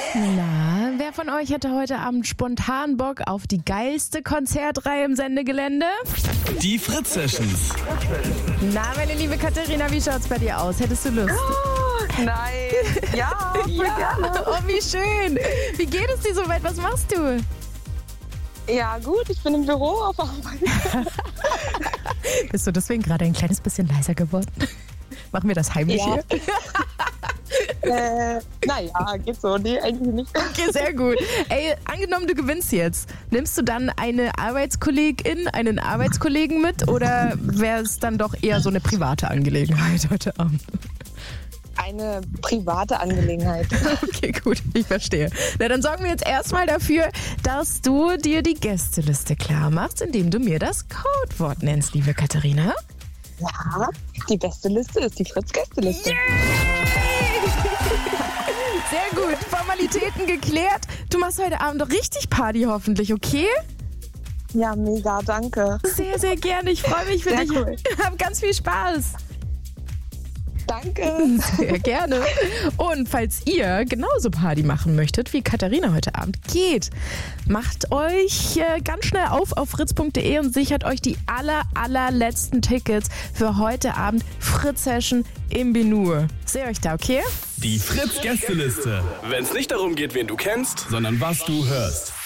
Na, wer von euch hätte heute Abend spontan Bock auf die geilste Konzertreihe im Sendegelände? Die Fritz-Sessions. Na, meine liebe Katharina, wie schaut's bei dir aus? Hättest du Lust? Oh, nein. Ja, voll gerne. Oh, wie schön. Wie geht es dir soweit? Was machst du? Ja, gut, ich bin im Büro auf Arbeit. Bist du deswegen gerade ein kleines bisschen leiser geworden? Machen wir das heimlich Ja. hier? Naja, geht so. Nee, eigentlich nicht. Okay, sehr gut. Ey, angenommen, du gewinnst jetzt. Nimmst du dann eine Arbeitskollegin, einen Arbeitskollegen mit oder wäre es dann doch eher so eine private Angelegenheit heute Abend? Eine private Angelegenheit. Okay, gut, ich verstehe. Na, dann sorgen wir jetzt erstmal dafür, dass du dir die Gästeliste klar machst, indem du mir das Codewort nennst, liebe Katharina. Ja, die beste Liste ist die Fritz-Gästeliste. Sehr gut, Formalitäten geklärt. Du machst heute Abend doch richtig Party hoffentlich, okay? Ja, mega, danke. Sehr, sehr gerne. Ich freue mich für Sehr dich. cool. Hab ganz viel Spaß. Danke. Sehr gerne. Und falls ihr genauso Party machen möchtet, wie Katharina heute Abend, macht euch ganz schnell auf fritz.de und sichert euch die allerletzten Tickets für heute Abend Fritz-Session im Benur. Seht euch da, okay? Die Fritz-Gästeliste. Wenn es nicht darum geht, wen du kennst, sondern was du hörst.